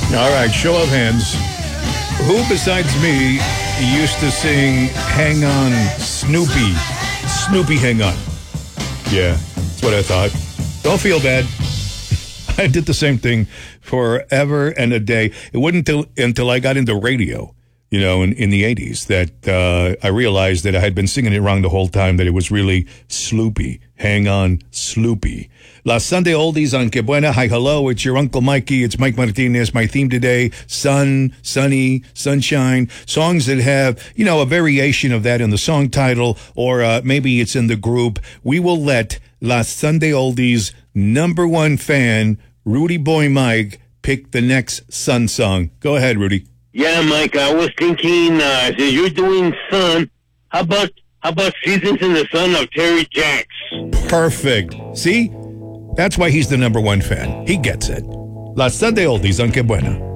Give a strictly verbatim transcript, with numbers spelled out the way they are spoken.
All right, show of hands. Who besides me used to sing Hang On Snoopy? Snoopy, hang on. Yeah, that's what I thought. Don't feel bad. I did the same thing forever and a day. It wasn't until, until I got into radio, you know, in, in the eighties that uh, I realized that I had been singing it wrong the whole time, that it was really Sloopy. Hang on, Sloopy. La Sunday Oldies on Que Buena. Hi, hello, it's your Uncle Mikey. It's Mike Martinez. My theme today, sun, sunny, sunshine. Songs that have, you know, a variation of that in the song title, or uh, maybe it's in the group. We will let La Sunday Oldies number one fan, Rudy Boy Mike, pick the next sun song. Go ahead, Rudy. Yeah, Mike, I was thinking, uh, so you're doing sun. How about, how about Seasons in the Sun of Terry Jacks? Perfect. See? That's why he's the number one fan. He gets it. La Sunday Oldies on Que Buena.